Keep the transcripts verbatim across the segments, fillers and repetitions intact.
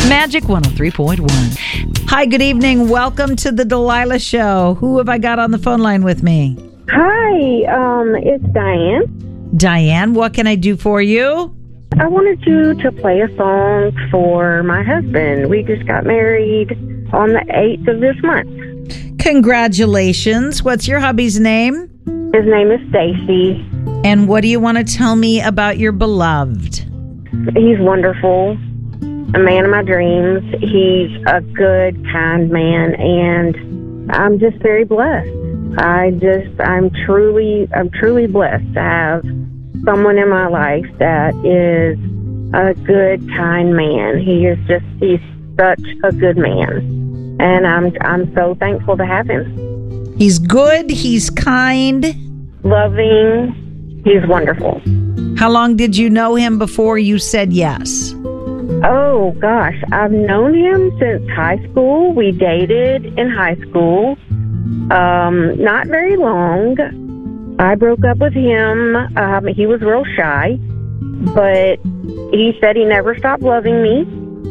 Magic one oh three point one. Hi, good evening. Welcome to the Delilah Show. Who have I got on the phone line with me? Hi, um, it's Diane. Diane, what can I do for you? I wanted you to play a song for my husband. We just got married on the eighth of this month. Congratulations. What's your hubby's name? His name is Stacy. And what do you want to tell me about your beloved? He's wonderful, a man of my dreams. He's a good, kind man, and I'm just very blessed. I just, I'm truly, I'm truly blessed to have someone in my life that is a good, kind man. He is just, he's such a good man, and I'm, I'm so thankful to have him. He's good, he's kind. Loving, he's wonderful. How long did you know him before you said yes? Oh, gosh. I've known him since high school. We dated in high school. Um, not very long. I broke up with him. Um, he was real shy, but he said he never stopped loving me.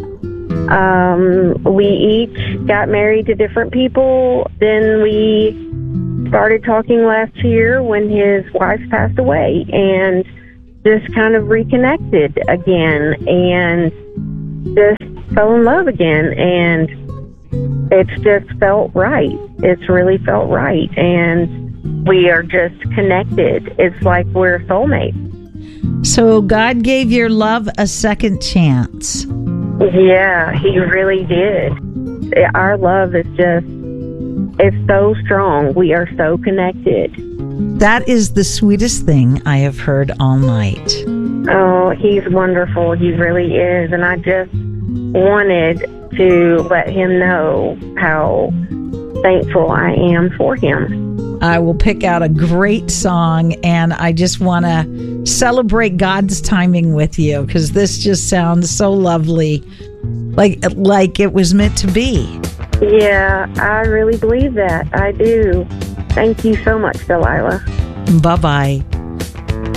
Um, we each got married to different people. Then we started talking last year when his wife passed away, and just kind of reconnected again and just fell in love again. And it's just felt right. It's really felt right. And we are just connected. It's like we're soulmates. So God gave your love a second chance. Yeah, he really did. Our love is just, it's so strong. We are so connected. That is the sweetest thing I have heard all night. Oh, he's wonderful. He really is. And I just wanted to let him know how thankful I am for him. I will pick out a great song, and I just want to celebrate God's timing with you, because this just sounds so lovely, like like it was meant to be. Yeah, I really believe that. I do. Thank you so much, Delilah. Bye-bye.